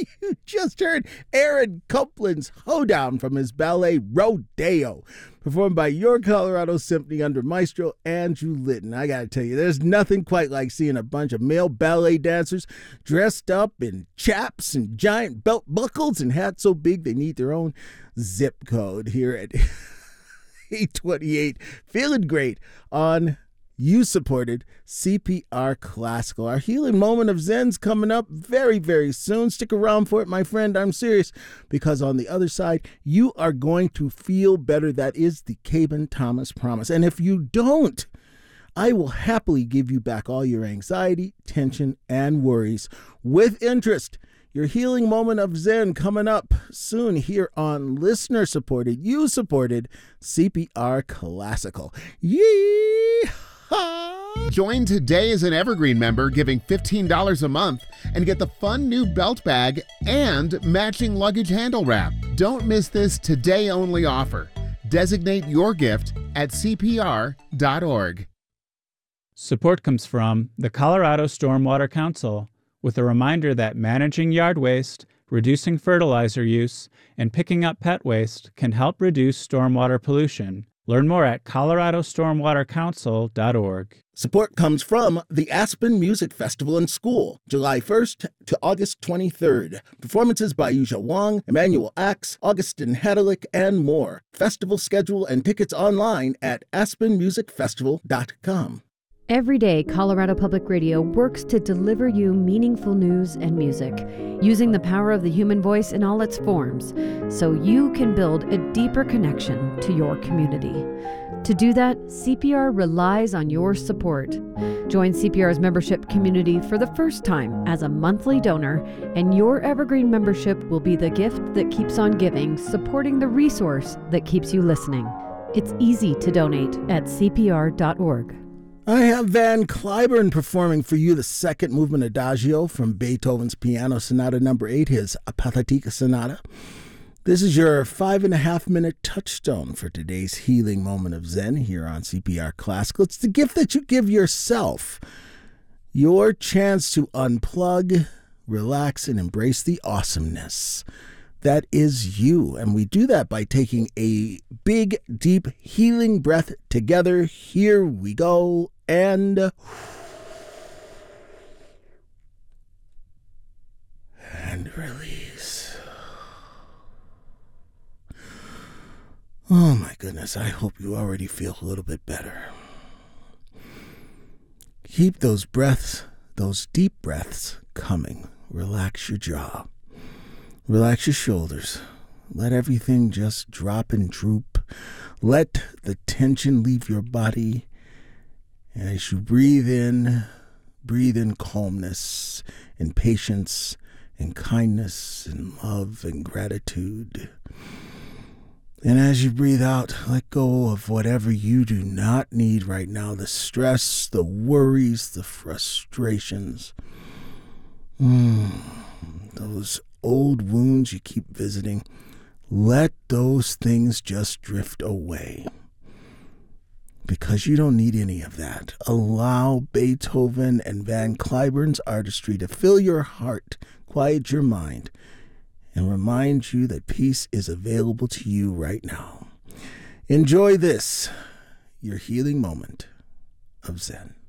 You just heard Aaron Copland's Hoedown from his ballet Rodeo, performed by your Colorado Symphony under Maestro Andrew Litton. I gotta tell you, there's nothing quite like seeing a bunch of male ballet dancers dressed up in chaps and giant belt buckles and hats so big they need their own zip code here at 828. Feeling great on you-supported CPR Classical. Our healing moment of Zen's coming up very, very soon. Stick around for it, my friend. I'm serious, because on the other side, you are going to feel better. That is the Caben Thomas promise. And if you don't, I will happily give you back all your anxiety, tension, and worries with interest. Your healing moment of Zen coming up soon here on listener-supported, you-supported CPR Classical. Yeehaw! Join today as an Evergreen member, giving $15 a month, and get the fun new belt bag and matching luggage handle wrap. Don't miss this today-only offer. Designate your gift at CPR.org. Support comes from the Colorado Stormwater Council, with a reminder that managing yard waste, reducing fertilizer use, and picking up pet waste can help reduce stormwater pollution. Learn more at coloradostormwatercouncil.org. Support comes from the Aspen Music Festival and School, July 1st to August 23rd. Performances by Yuja Wang, Emmanuel Axe, Augustin Hadalick, and more. Festival schedule and tickets online at aspenmusicfestival.com. Every day, Colorado Public Radio works to deliver you meaningful news and music, using the power of the human voice in all its forms, so you can build a deeper connection to your community. To do that, CPR relies on your support. Join CPR's membership community for the first time as a monthly donor, and your Evergreen membership will be the gift that keeps on giving, supporting the resource that keeps you listening. It's easy to donate at CPR.org. I have Van Cliburn performing for you the second movement Adagio from Beethoven's Piano Sonata No. 8, his Pathetica Sonata. This is your 5.5-minute touchstone for today's healing moment of Zen here on CPR Classical. It's the gift that you give yourself, your chance to unplug, relax, and embrace the awesomeness that is you. And we do that by taking a big, deep, healing breath together. Here we go. And release. Oh my goodness, I hope you already feel a little bit better. Keep those breaths, those deep breaths coming. Relax your jaw. Relax your shoulders. Let everything just drop and droop. Let the tension leave your body. And as you breathe in calmness and patience and kindness and love and gratitude. And as you breathe out, let go of whatever you do not need right now, the stress, the worries, the frustrations, those old wounds you keep visiting. Let those things just drift away, because you don't need any of that. Allow Beethoven and Van Cliburn's artistry to fill your heart, quiet your mind, and remind you that peace is available to you right now. Enjoy this, your healing moment of Zen.